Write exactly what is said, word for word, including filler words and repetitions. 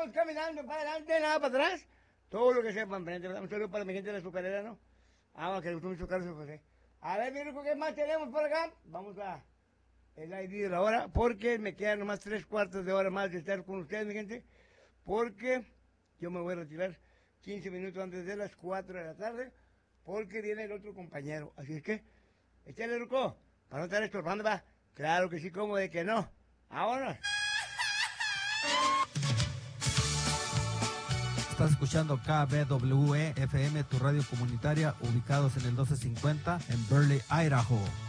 vamos caminando para adelante, nada para atrás. Todo lo que sea para enfrente. Un saludo para mi gente de la azucarera, ¿no? Ah, que le gustó mucho Carlos José. A ver, mi rico, ¿qué más tenemos por acá? Vamos a el I D de la hora, porque me quedan nomás tres cuartos de hora más de estar con ustedes, mi gente, porque yo me voy a retirar quince minutos antes de las cuatro de la tarde, porque viene el otro compañero. Así es que, échale, Ruco, para no estar estorbando, va. Claro que sí, como de que no. Vámonos. Estás escuchando K B W E F M, tu radio comunitaria, ubicados en el doce cincuenta en Burley, Idaho.